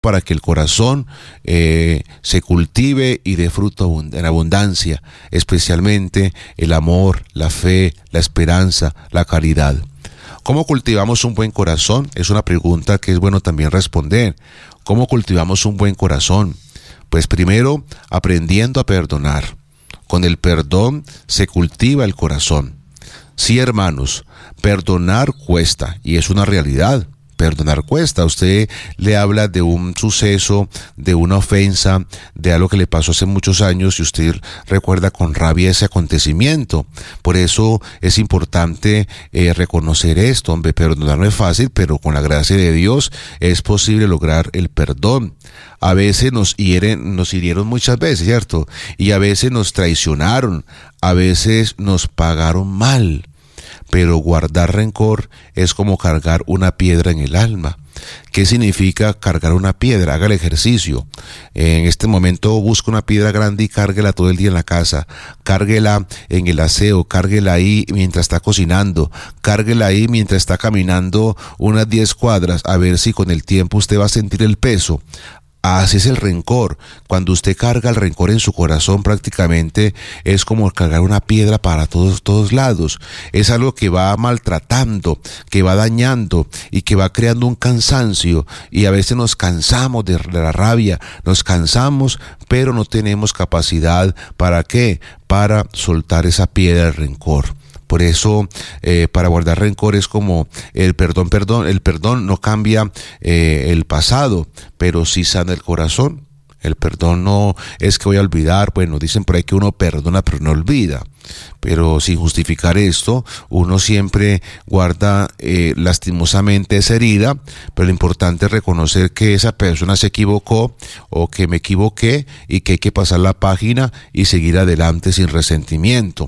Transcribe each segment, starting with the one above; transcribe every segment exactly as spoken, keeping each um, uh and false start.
para que el corazón eh, se cultive y dé fruto abund- en abundancia, especialmente el amor, la fe, la esperanza, la caridad. ¿Cómo cultivamos un buen corazón? Es una pregunta que es bueno también responder. ¿Cómo cultivamos un buen corazón? Pues primero, aprendiendo a perdonar. Con el perdón se cultiva el corazón. Sí, hermanos, perdonar cuesta y es una realidad. Perdonar cuesta. Usted le habla de un suceso, de una ofensa, de algo que le pasó hace muchos años y usted recuerda con rabia ese acontecimiento. Por eso es importante eh, reconocer esto. Hombre, perdonar no es fácil, pero con la gracia de Dios es posible lograr el perdón. A veces nos hieren, nos hirieron muchas veces, ¿cierto? Y a veces nos traicionaron, a veces nos pagaron mal. Pero guardar rencor es como cargar una piedra en el alma. ¿Qué significa cargar una piedra? Haga el ejercicio. En este momento busca una piedra grande y cárguela todo el día en la casa. Cárguela en el aseo, cárguela ahí mientras está cocinando, cárguela ahí mientras está caminando unas diez cuadras, a ver si con el tiempo usted va a sentir el peso. Así es el rencor. Cuando usted carga el rencor en su corazón, prácticamente es como cargar una piedra para todos, todos lados. Es algo que va maltratando, que va dañando y que va creando un cansancio. Y a veces nos cansamos de la rabia, nos cansamos, pero no tenemos capacidad. ¿Para qué? Para soltar esa piedra del rencor. Por eso, eh, para guardar rencor es como el perdón, perdón, el perdón no cambia eh, el pasado, pero sí sana el corazón. El perdón no es que voy a olvidar, bueno, dicen por ahí que uno perdona pero no olvida. Pero sin justificar esto, uno siempre guarda eh, lastimosamente esa herida, pero lo importante es reconocer que esa persona se equivocó o que me equivoqué y que hay que pasar la página y seguir adelante sin resentimiento.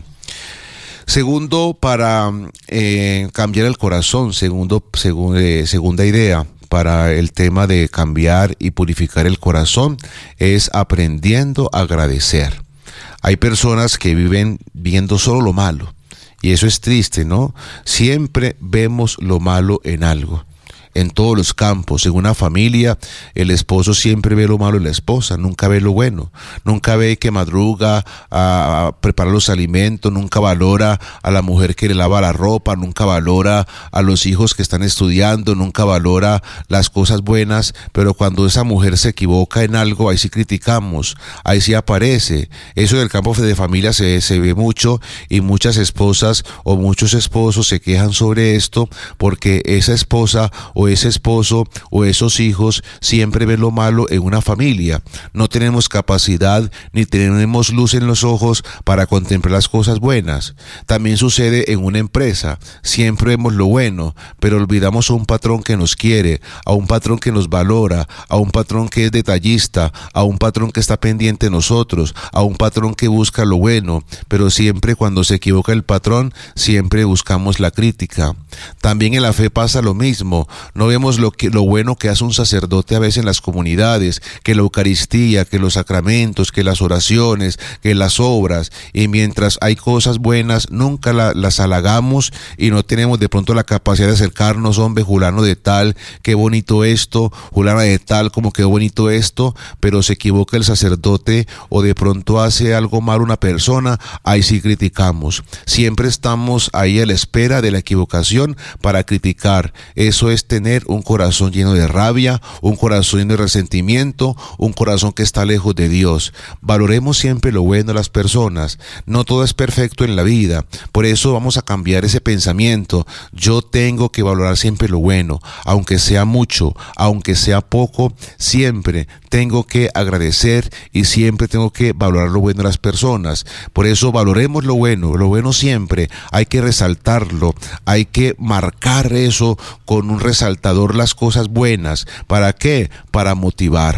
Segundo, para eh, cambiar el corazón, segundo, segu, eh, segunda idea para el tema de cambiar y purificar el corazón es aprendiendo a agradecer. Hay personas que viven viendo solo lo malo y eso es triste, ¿no? Siempre vemos lo malo en algo. En todos los campos, en una familia, el esposo siempre ve lo malo en la esposa, nunca ve lo bueno, nunca ve que madruga a, a preparar los alimentos, nunca valora a la mujer que le lava la ropa, nunca valora a los hijos que están estudiando, nunca valora las cosas buenas, pero cuando esa mujer se equivoca en algo, ahí sí criticamos, ahí sí aparece. Eso del campo de familia se, se ve mucho y muchas esposas o muchos esposos se quejan sobre esto porque esa esposa o ese esposo o esos hijos siempre ven lo malo en una familia. No tenemos capacidad ni tenemos luz en los ojos para contemplar las cosas buenas. También sucede en una empresa. Siempre vemos lo bueno, pero olvidamos a un patrón que nos quiere, a un patrón que nos valora, a un patrón que es detallista, a un patrón que está pendiente de nosotros, a un patrón que busca lo bueno, pero siempre cuando se equivoca el patrón, siempre buscamos la crítica. También en la fe pasa lo mismo. No vemos lo que, lo bueno que hace un sacerdote a veces en las comunidades, que la Eucaristía, que los sacramentos, que las oraciones, que las obras, y mientras hay cosas buenas, nunca la, las halagamos y no tenemos de pronto la capacidad de acercarnos, hombre, fulano de tal, qué bonito esto, fulana de tal, como qué bonito esto, pero se equivoca el sacerdote o de pronto hace algo mal una persona, ahí sí criticamos. Siempre estamos ahí a la espera de la equivocación para criticar. Eso es tener un corazón lleno de rabia, un corazón lleno de resentimiento, un corazón que está lejos de Dios. Valoremos siempre lo bueno de las personas. No todo es perfecto en la vida. Por eso vamos a cambiar ese pensamiento. Yo tengo que valorar siempre lo bueno, aunque sea mucho, aunque sea poco, siempre tengo que agradecer y siempre tengo que valorar lo bueno de las personas. Por eso valoremos lo bueno, lo bueno siempre. Hay que resaltarlo, hay que marcar eso con un resaltador, las cosas buenas. ¿Para qué? Para motivar.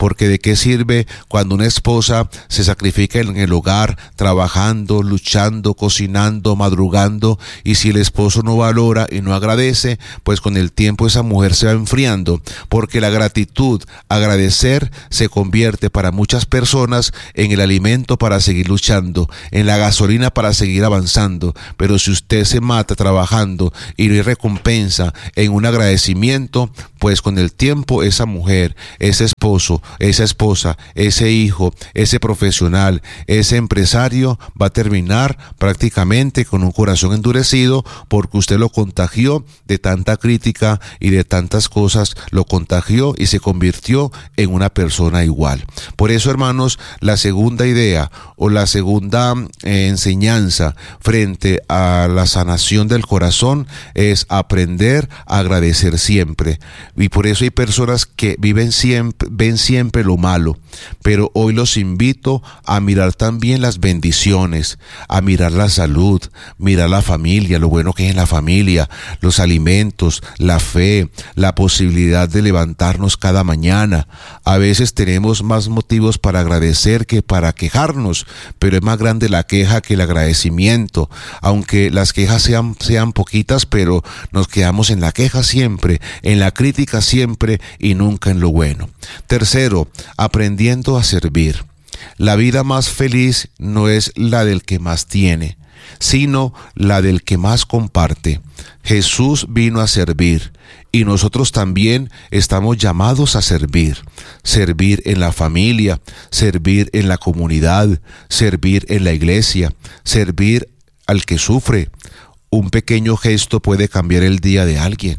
porque de qué sirve cuando una esposa se sacrifica en el hogar, trabajando, luchando, cocinando, madrugando, y si el esposo no valora y no agradece, pues con el tiempo esa mujer se va enfriando, porque la gratitud, agradecer, se convierte para muchas personas en el alimento para seguir luchando, en la gasolina para seguir avanzando. Pero si usted se mata trabajando y no hay recompensa en un agradecimiento, pues con el tiempo esa mujer, ese esposo, esa esposa, ese hijo, ese profesional, ese empresario va a terminar prácticamente con un corazón endurecido, porque usted lo contagió de tanta crítica y de tantas cosas, lo contagió y se convirtió en una persona igual. Por eso, hermanos, la segunda idea o la segunda eh, enseñanza frente a la sanación del corazón es aprender a agradecer siempre. Y por eso hay personas que viven siempre, ven siempre lo malo, pero hoy los invito a mirar también las bendiciones, a mirar la salud, mirar la familia, lo bueno que es en la familia, los alimentos, la fe, la posibilidad de levantarnos cada mañana. A veces tenemos más motivos para agradecer que para quejarnos, pero es más grande la queja que el agradecimiento, aunque las quejas sean, sean poquitas, pero nos quedamos en la queja siempre, en la crítica siempre y nunca en lo bueno. Tercero, aprendiendo a servir. La vida más feliz no es la del que más tiene, sino la del que más comparte. Jesús vino a servir y nosotros también estamos llamados a servir. Servir en la familia, servir en la comunidad, servir en la iglesia, servir al que sufre. Un pequeño gesto puede cambiar el día de alguien.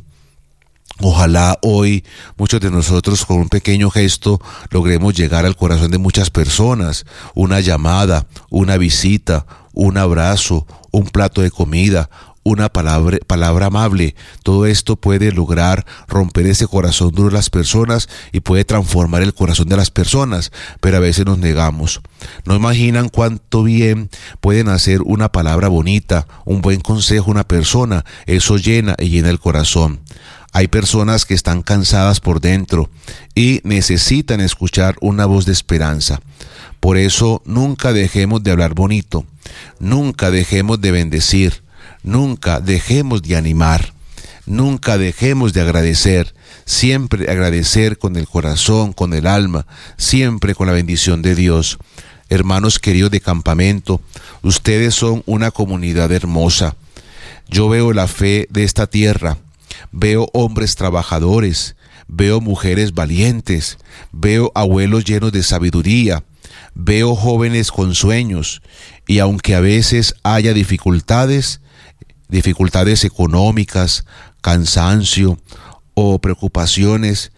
Ojalá hoy muchos de nosotros con un pequeño gesto logremos llegar al corazón de muchas personas. Una llamada, una visita, un abrazo, un plato de comida, una palabra, palabra amable. Todo esto puede lograr romper ese corazón duro de las personas y puede transformar el corazón de las personas, pero a veces nos negamos. No imaginan cuánto bien pueden hacer una palabra bonita, un buen consejo a una persona. Eso llena y llena el corazón. Hay personas que están cansadas por dentro y necesitan escuchar una voz de esperanza. Por eso nunca dejemos de hablar bonito, nunca dejemos de bendecir, nunca dejemos de animar, nunca dejemos de agradecer. Siempre agradecer con el corazón, con el alma, siempre con la bendición de Dios. Hermanos queridos de campamento, ustedes son una comunidad hermosa. Yo veo la fe de esta tierra. Veo hombres trabajadores, veo mujeres valientes, veo abuelos llenos de sabiduría, veo jóvenes con sueños, y aunque a veces haya dificultades, dificultades económicas, cansancio o preocupaciones,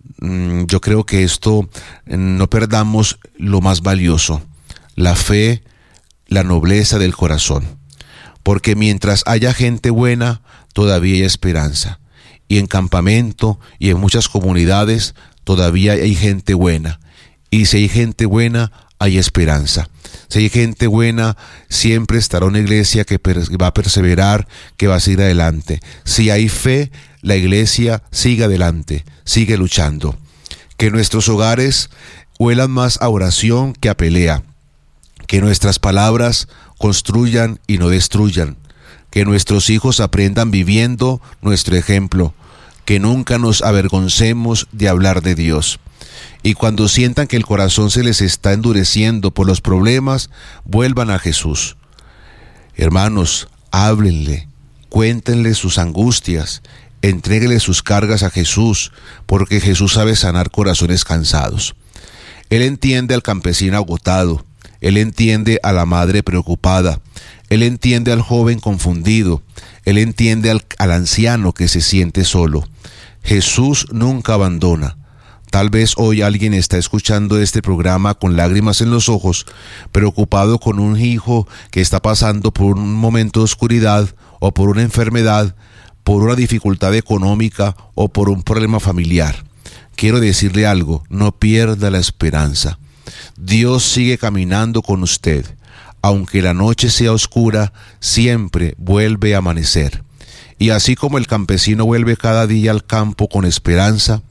yo creo que esto no perdamos lo más valioso, la fe, la nobleza del corazón, porque mientras haya gente buena, todavía hay esperanza. Y en campamento y en muchas comunidades todavía hay gente buena. Y si hay gente buena, hay esperanza. Si hay gente buena, siempre estará una iglesia que va a perseverar, que va a seguir adelante. Si hay fe, la iglesia sigue adelante, sigue luchando. Que nuestros hogares huelan más a oración que a pelea. Que nuestras palabras construyan y no destruyan. Que nuestros hijos aprendan viviendo nuestro ejemplo, que nunca nos avergoncemos de hablar de Dios. Y cuando sientan que el corazón se les está endureciendo por los problemas, vuelvan a Jesús. Hermanos, háblenle, cuéntenle sus angustias, entréguenle sus cargas a Jesús, porque Jesús sabe sanar corazones cansados. Él entiende al campesino agotado, Él entiende a la madre preocupada, Él entiende al joven confundido, Él entiende al, al anciano que se siente solo. Jesús nunca abandona. Tal vez hoy alguien está escuchando este programa con lágrimas en los ojos, preocupado con un hijo que está pasando por un momento de oscuridad o por una enfermedad, por una dificultad económica o por un problema familiar. Quiero decirle algo, no pierda la esperanza. Dios sigue caminando con usted. Aunque la noche sea oscura, siempre vuelve a amanecer. Y así como el campesino vuelve cada día al campo con esperanza,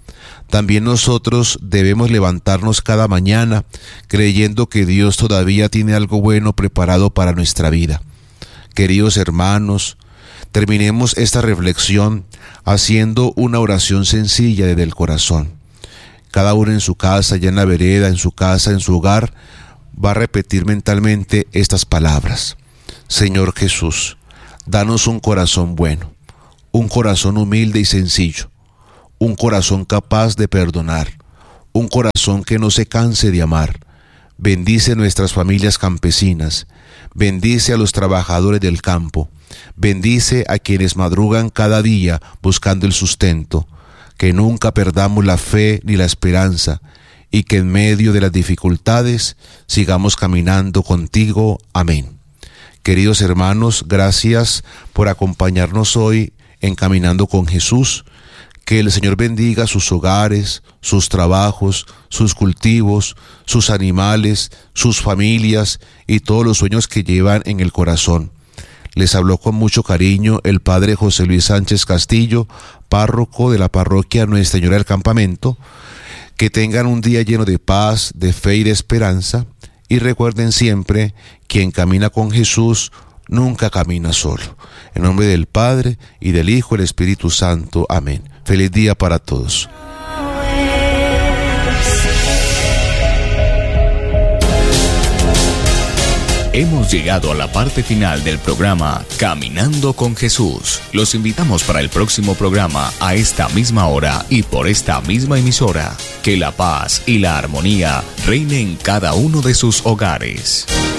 también nosotros debemos levantarnos cada mañana creyendo que Dios todavía tiene algo bueno preparado para nuestra vida. Queridos hermanos, terminemos esta reflexión haciendo una oración sencilla desde el corazón. Cada uno en su casa, ya en la vereda, en su casa, en su hogar, va a repetir mentalmente estas palabras. Señor Jesús, danos un corazón bueno, un corazón humilde y sencillo, un corazón capaz de perdonar, un corazón que no se canse de amar. Bendice nuestras familias campesinas, bendice a los trabajadores del campo, bendice a quienes madrugan cada día buscando el sustento, que nunca perdamos la fe ni la esperanza, y que en medio de las dificultades sigamos caminando contigo. Amén. Queridos hermanos, gracias por acompañarnos hoy en Caminando con Jesús. Que el Señor bendiga sus hogares, sus trabajos, sus cultivos, sus animales, sus familias y todos los sueños que llevan en el corazón. Les habló con mucho cariño el Padre José Luis Sánchez Castillo, párroco de la parroquia Nuestra Señora del Campamento. Que tengan un día lleno de paz, de fe y de esperanza. Y recuerden siempre, quien camina con Jesús nunca camina solo. En nombre del Padre, y del Hijo, y del Espíritu Santo. Amén. Feliz día para todos. Hemos llegado a la parte final del programa Caminando con Jesús. Los invitamos para el próximo programa a esta misma hora y por esta misma emisora. Que la paz y la armonía reinen en cada uno de sus hogares.